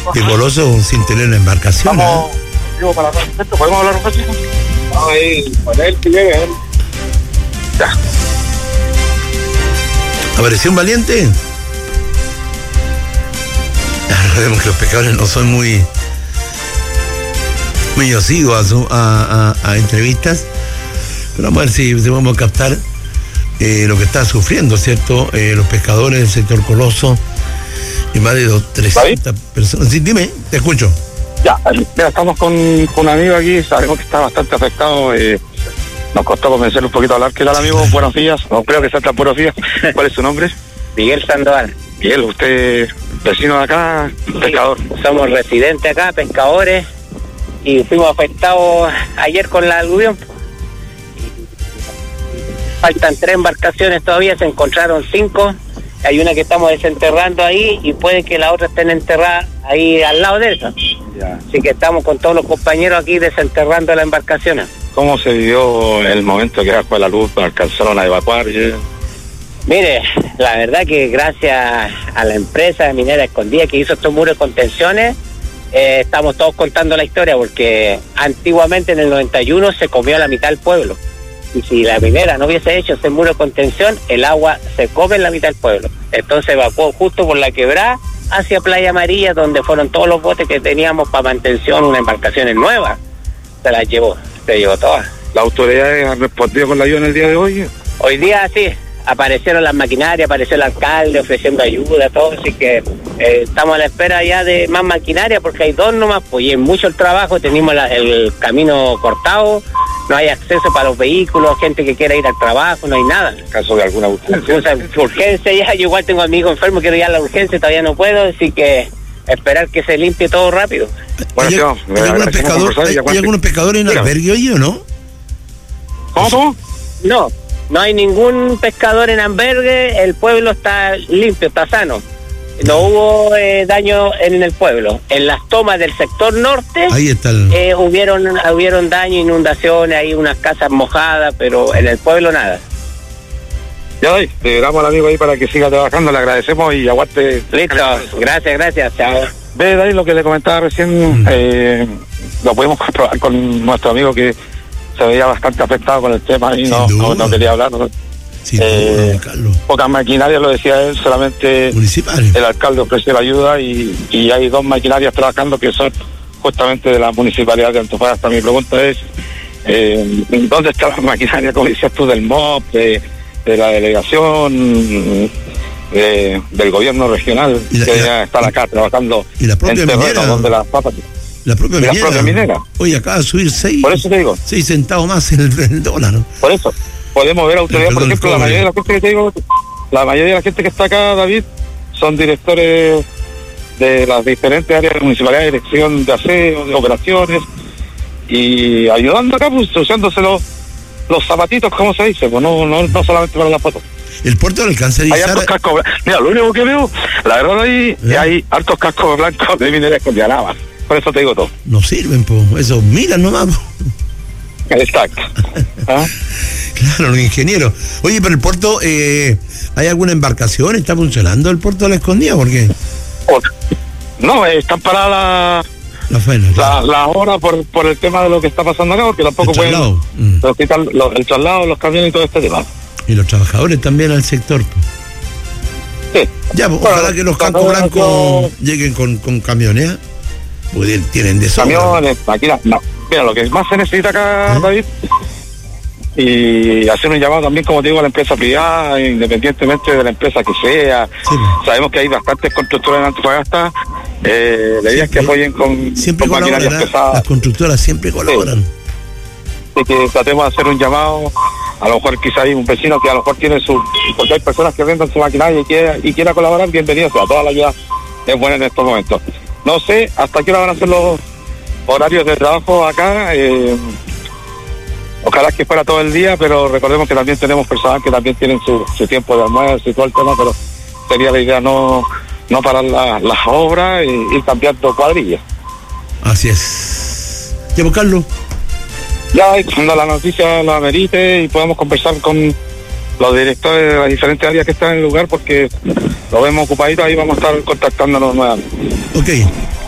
de Coloso sin tener la embarcación. Vamos, digo, para esto, ¿podemos hablar un ratito? Vamos ahí, con él, que llegue él. Ya. ¿Apareció un valiente? Recordemos que los pescadores no son muy asiduos a entrevistas, pero vamos a ver si podemos captar lo que está sufriendo, ¿cierto? Los pescadores del sector Coloso, y más de 300 personas. Sí, dime, te escucho. Ya, mira, estamos con un amigo aquí, sabemos que está bastante afectado. Nos costó convencerle un poquito a hablar. ¿Qué tal, amigo? Buenos días. No creo que sea tan buenos días. ¿Cuál es su nombre? Miguel Sandoval. Miguel, usted vecino de acá, pescador. Somos residentes acá, pescadores, y fuimos afectados ayer con la aluvión. Faltan 3 embarcaciones todavía, se encontraron 5. Hay una que estamos desenterrando ahí y puede que la otra estén enterradas ahí al lado de esa. Ya. Así que estamos con todos los compañeros aquí desenterrando las embarcaciones. ¿Cómo se vivió el momento que fue la luz? ¿Alcanzaron a evacuar? Mire, la verdad que gracias a la empresa minera Escondida que hizo estos muros de contenciones, estamos todos contando la historia, porque antiguamente en el 91 se comió la mitad del pueblo. Y si la minera no hubiese hecho ese muro de contención, el agua se come en la mitad del pueblo. Entonces evacuó justo por la quebrada hacia Playa Amarilla, donde fueron todos los botes que teníamos para mantención, unas embarcaciones nuevas. Se llevó todas. ¿Las autoridades han respondido con la ayuda en el día de hoy? Hoy día sí, aparecieron las maquinarias, apareció el alcalde ofreciendo ayuda, todo, así que estamos a la espera ya de más maquinaria, porque hay 2 nomás, pues, y es mucho el trabajo, tenemos el camino cortado, no hay acceso para los vehículos, gente que quiera ir al trabajo, no hay nada. En caso de alguna urgencia ya, yo igual tengo amigos enfermos, quiero ir a la urgencia, todavía no puedo, así que esperar que se limpie todo rápido. Bueno, ¿Hay algunos pescadores en albergue hoy o no? ¿Cómo? No hay ningún pescador en albergue, el pueblo está limpio, está sano. No hubo daño en el pueblo. En las tomas del sector norte, ahí está hubieron daño, inundaciones, hay unas casas mojadas, pero en el pueblo nada. Ya doy, te damos al amigo ahí para que siga trabajando, le agradecemos y aguante. Listo, gracias, chao. Ve, David, lo que le comentaba recién, lo pudimos comprobar con nuestro amigo que se veía bastante afectado con el tema y no quería hablar, ¿no? Sí, pocas maquinarias, lo decía él, solamente municipales. El alcalde ofreció la ayuda y hay 2 maquinarias trabajando que son justamente de la municipalidad de Antofagasta. Mi pregunta es, ¿dónde está la maquinaria, como decías tú, del MOP, de la delegación, del gobierno regional, que ya están acá trabajando y la propia en terreno minera, donde las papas... La propia minera. Oye, acaba de subir 6 centavos más el dólar, ¿no? Por eso podemos ver autoridades, por ejemplo, la mayoría de la gente que te digo, la mayoría de la gente que está acá, David, son directores de las diferentes áreas de municipalidad, de dirección de aseo, de operaciones, y ayudando acá, pues, usándose los zapatitos, como se dice, pues no solamente para la foto. El puerto del alcance de hay hartos cascos, mira, lo único que veo, la verdad, ahí hay hartos cascos blancos de Minera Escondida, nada más. Por eso te digo todo. No sirven, pues, eso, miran nomás, po. Exacto. ¿Ah? Claro, los ingenieros. Oye, pero el puerto, ¿hay alguna embarcación? ¿Está funcionando el puerto de la Escondida? ¿Por qué? No, están paradas las horas por el tema de lo que está pasando acá, porque tampoco pueden el traslado, los camiones y todo este tema. Y los trabajadores también al sector, pues. Sí. Ya, pues, ojalá que los cascos blancos lleguen con camiones, ¿eh? Porque tienen de sobra. Camiones, máquinas, no. Mira, lo que más se necesita acá, David, y hacer un llamado también, como te digo, a la empresa privada, independientemente de la empresa que sea. Sí. Sabemos que hay bastantes constructoras en Antofagasta. La idea es que apoyen con maquinarias pesadas. Las constructoras siempre colaboran. Así que tratemos de hacer un llamado. A lo mejor quizá hay un vecino que a lo mejor tiene porque hay personas que vendan su maquinaria y quiera colaborar, bienvenido sea. Toda la ayuda es buena en estos momentos. No sé hasta qué hora van a ser los horarios de trabajo acá. Ojalá que fuera todo el día, pero recordemos que también tenemos personas que también tienen su tiempo de almuerzo y todo el tema, pero sería la idea no parar las obras y ir cambiando cuadrillas. Así es. ¿Ya, Carlos? Ya, cuando la noticia la amerite y podamos conversar con los directores de las diferentes áreas que están en el lugar, porque lo vemos ocupadito, ahí vamos a estar contactándonos nuevamente. Ok.